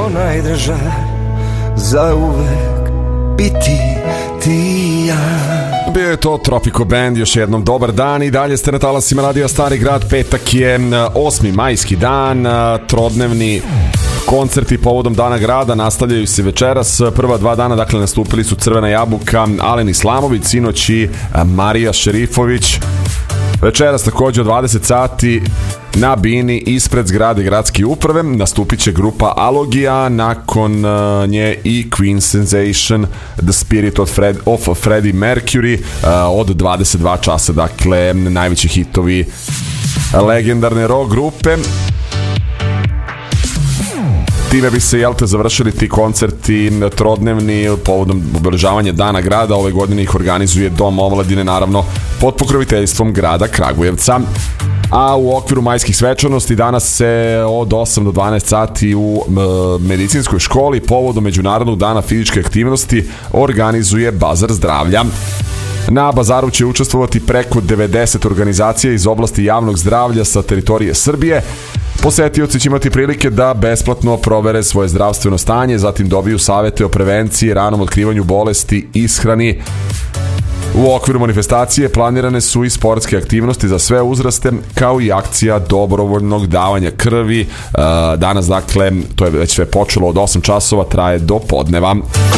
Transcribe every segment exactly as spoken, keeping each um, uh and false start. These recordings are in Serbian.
najdraža, zauvek biti ti ja. Bio je to Tropico Band, još jednom dobar dan i dalje ste na talasima Radija Stari Grad. Petak je osmi majski dan, trodnevni koncerti povodom Dana grada nastavljaju se večeras. Prva dva dana, dakle, nastupili su Crvena jabuka, Alen Islamović, sinoć i Marija Šerifović. Večeras također od dvadeset sati na bini ispred zgrade gradske uprave nastupit će grupa Alogija, nakon uh, nje i Queen Sensation, The Spirit of, Fred, of Freddie Mercury uh, od dvadeset dva časa, dakle najveći hitovi legendarne rock grupe. Time bi se, jel te, završili ti koncerti trodnevni povodom obeležavanja Dana grada. Ove godine ih organizuje Dom omladine, naravno pod pokroviteljstvom grada Kragujevca. A u okviru majskih svečanosti danas se od osam do dvanaest sati u medicinskoj školi povodom Međunarodnog dana fizičke aktivnosti organizuje Bazar zdravlja. Na bazaru će učestvovati preko devedeset organizacija iz oblasti javnog zdravlja sa teritorije Srbije. Posetioci će imati prilike da besplatno provere svoje zdravstveno stanje, zatim dobiju savete o prevenciji, ranom otkrivanju bolesti, ishrani. U okviru manifestacije planirane su i sportske aktivnosti za sve uzraste, kao i akcija dobrovoljnog davanja krvi. Danas, dakle, to je već sve počelo od osam časova, traje do podneva.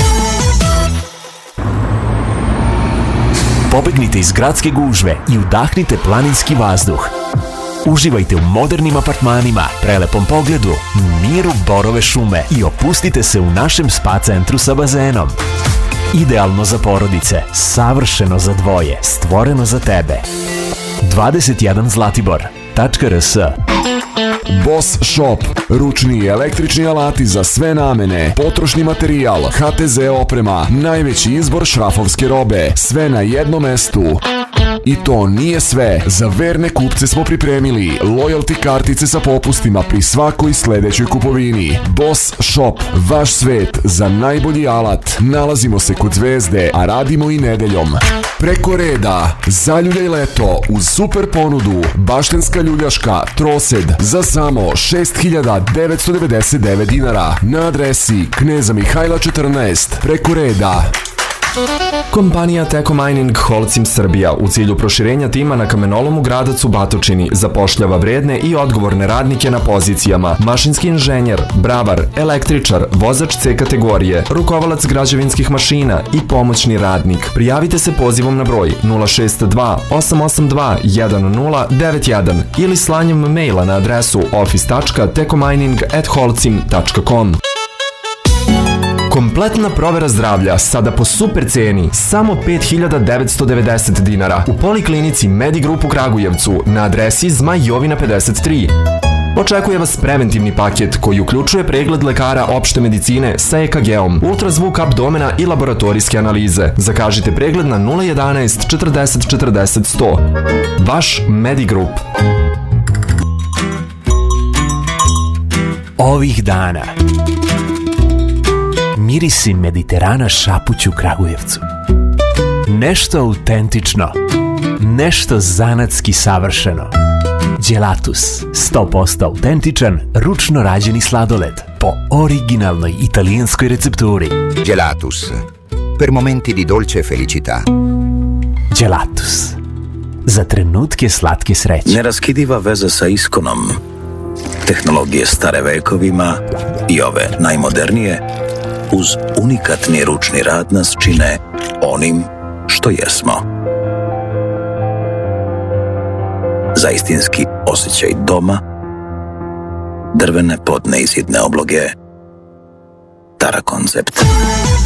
Pobegnite iz gradske gužve i udahnite planinski vazduh. Uživajte u modernim apartmanima, prelepom pogledu, miru Borove šume i opustite se u našem spa centru sa bazenom. Idealno za porodice, savršeno za dvoje, stvoreno za tebe. dvadeset jedan Zlatibor tačka r s. Boss Shop, ručni i električni alati za sve namene, potrošni materijal, ha te ze oprema, najveći izbor šrafovske robe, sve na jednom mestu. I to nije sve. Za verne kupce smo pripremili loyalty kartice sa popustima pri svakoj sledećoj kupovini. Boss Shop, vaš svet za najbolji alat. Nalazimo se kod Zvezde, a radimo i nedeljom. Preko reda, zaljuljaj leto uz super ponudu. Baštenska ljuljaška, trosed za samo šest hiljada devetsto devedeset devet dinara na adresi Kneza Mihajla četrnaest. Preko reda. Kompanija Teko Mining Holcim Srbija u cilju proširenja tima na kamenolomu Gradac u Batočini zapošljava vredne i odgovorne radnike na pozicijama mašinski inženjer, bravar, električar, vozač C kategorije, rukovalac građevinskih mašina i pomoćni radnik. Prijavite se pozivom na broj nula šest dva osam osam dva jedan nula devet jedan ili slanjem maila na adresu office tačka tekomining at holcim tačka com. Kompletna provera zdravlja sada po super ceni, samo pet hiljada devetsto devedeset dinara u Poliklinici Medigrup u Kragujevcu na adresi Zmaj Jovina pedeset tri. Očekuje vas preventivni paket koji uključuje pregled lekara opšte medicine sa E K G-om, ultrazvuk abdomena i laboratorijske analize. Zakažite pregled na nula jedanaest četrdeset četrdeset sto. Vaš Medigrup. Ovih dana mirisi Mediterana šapuću Kragujevcu. Nešto autentično, nešto zanatski savršeno. Gelatus, sto posto autentičan, ručno rađeni sladoled po originalnoj italijanskoj recepturi. Gelatus, per momenti di dolce felicità. Gelatus, za trenutke slatke sreće. Neraskidiva veza sa iskonom. Tehnologije stare vekovima i ove najmodernije uz unikatni ručni rad nas čine onim što jesmo. Za istinski osjećaj doma, drvene podneizidne obloge, Tara Koncept.